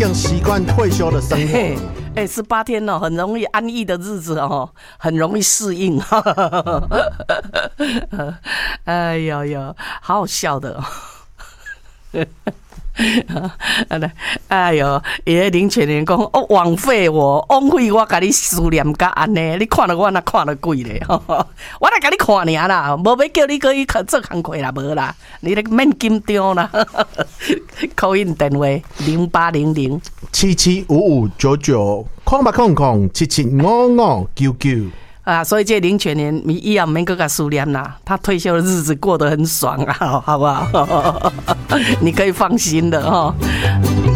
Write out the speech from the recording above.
经习惯退休的生活。 18天哦，很容易安逸的日子哦，很容易适应。哎呦呦，好好笑的哦。哎呦，伊个林全年讲哦，枉费我，甲你思念甲安尼，你看了我那看了鬼咧，我来甲你看尔啦，无要叫你可以做工课啦，无啦，你咧免紧张啦。call in 电话0800775599， 空吧空空775599。 所以这林全年你以后免搁甲思念啦，他退休的日子过得很爽啊，好不好？你可以放心的哈。